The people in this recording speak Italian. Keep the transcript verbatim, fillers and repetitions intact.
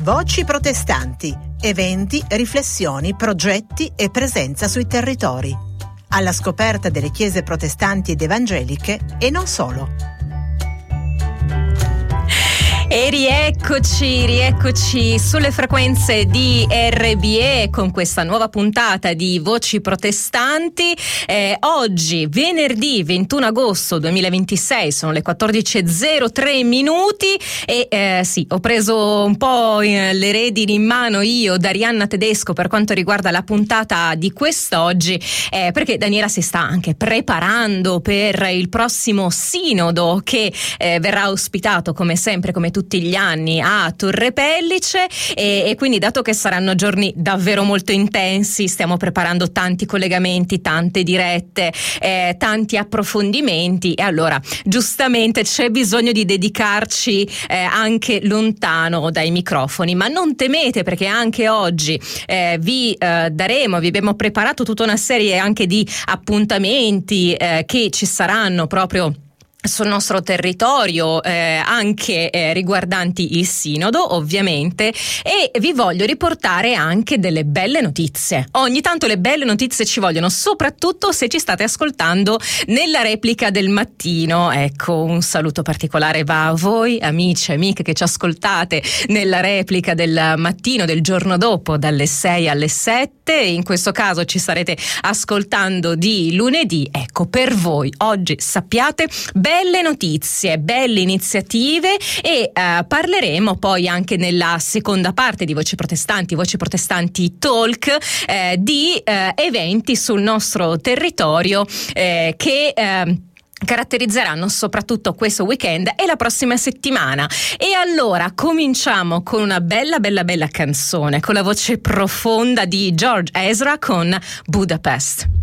Voci protestanti, eventi, riflessioni, progetti e presenza sui territori. Alla scoperta delle chiese protestanti ed evangeliche e non solo. E rieccoci, rieccoci sulle frequenze di R B E con questa nuova puntata di Voci Protestanti. Eh, oggi, venerdì ventuno agosto duemilaventisei, sono le quattordici e zero tre minuti e eh, sì, ho preso un po' le redini in mano io, Darianna Tedesco, per quanto riguarda la puntata di quest'oggi, eh, perché Daniela si sta anche preparando per il prossimo sinodo che eh, verrà ospitato come sempre, come tutti gli anni, a Torre Pellice e, e quindi, dato che saranno giorni davvero molto intensi, stiamo preparando tanti collegamenti, tante dirette, eh, tanti approfondimenti e allora giustamente c'è bisogno di dedicarci eh, anche lontano dai microfoni, ma non temete, perché anche oggi eh, vi eh, daremo, vi abbiamo preparato tutta una serie anche di appuntamenti eh, che ci saranno proprio sul nostro territorio, eh, anche eh, riguardanti il sinodo ovviamente, e vi voglio riportare anche delle belle notizie. Ogni tanto le belle notizie ci vogliono, soprattutto se ci state ascoltando nella replica del mattino. Ecco, un saluto particolare va a voi amici e amiche che ci ascoltate nella replica del mattino del giorno dopo dalle sei alle sette. In questo caso ci starete ascoltando di lunedì. Ecco, per voi oggi sappiate belle notizie, belle iniziative e eh, parleremo poi anche nella seconda parte di Voci Protestanti, Voci Protestanti Talk, eh, di eh, eventi sul nostro territorio eh, che eh, caratterizzeranno soprattutto questo weekend e la prossima settimana. E allora cominciamo con una bella bella bella canzone con la voce profonda di George Ezra con Budapest.